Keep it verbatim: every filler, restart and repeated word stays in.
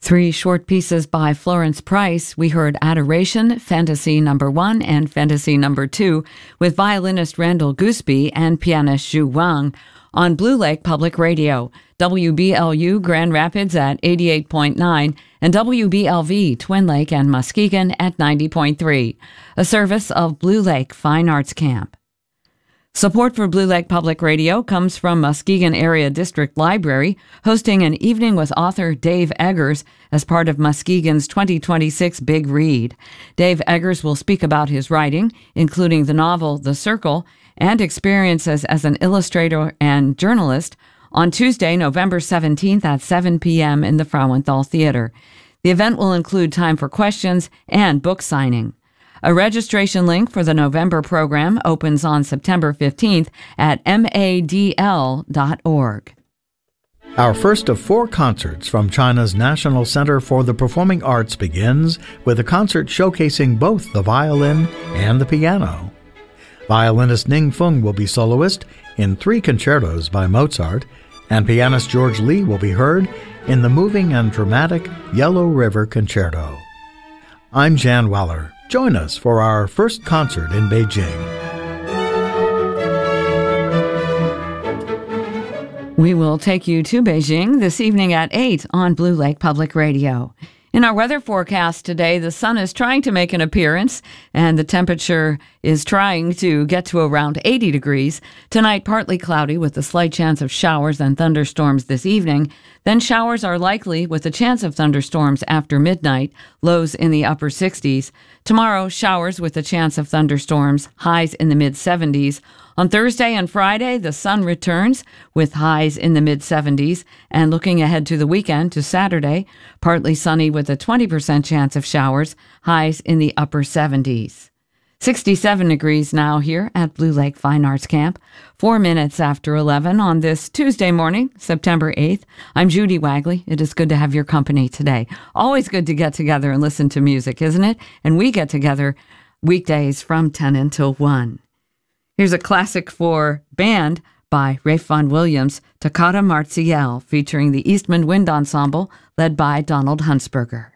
Three short pieces by Florence Price. We heard Adoration, Fantasy Number One, and Fantasy Number Two, with violinist Randall Gooseby and pianist Zhu Wang on Blue Lake Public Radio, W B L U Grand Rapids at eighty-eight point nine, and W B L V Twin Lake and Muskegon at ninety point three, a service of Blue Lake Fine Arts Camp. Support for Blue Lake Public Radio comes from Muskegon Area District Library, hosting an evening with author Dave Eggers as part of Muskegon's twenty twenty-six Big Read. Dave Eggers will speak about his writing, including the novel The Circle, and experiences as an illustrator and journalist, on Tuesday, November seventeenth at seven p.m. in the Frauenthal Theater. The event will include time for questions and book signing. A registration link for the November program opens on September fifteenth at M A D L dot org. Our first of four concerts from China's National Center for the Performing Arts begins with a concert showcasing both the violin and the piano. Violinist Ning Feng will be soloist in three concertos by Mozart, and pianist George Lee will be heard in the moving and dramatic Yellow River Concerto. I'm Jan Weller. Join us for our first concert in Beijing. We will take you to Beijing this evening at eight on Blue Lake Public Radio. In our weather forecast today, the sun is trying to make an appearance, and the temperature is trying to get to around eighty degrees. Tonight, partly cloudy with a slight chance of showers and thunderstorms this evening. Then showers are likely with a chance of thunderstorms after midnight, lows in the upper sixties. Tomorrow, showers with a chance of thunderstorms, highs in the mid-seventies. On Thursday and Friday, the sun returns with highs in the mid-seventies. And looking ahead to the weekend, to Saturday, partly sunny with a twenty percent chance of showers, highs in the upper seventies. sixty-seven degrees now here at Blue Lake Fine Arts Camp. Four minutes after eleven on this Tuesday morning, September eighth. I'm Judy Wagley. It is good to have your company today. Always good to get together and listen to music, isn't it? And we get together weekdays from ten until one. Here's a classic for band by Ralph Vaughan Williams, Toccata Marziale, featuring the Eastman Wind Ensemble, led by Donald Hunsberger.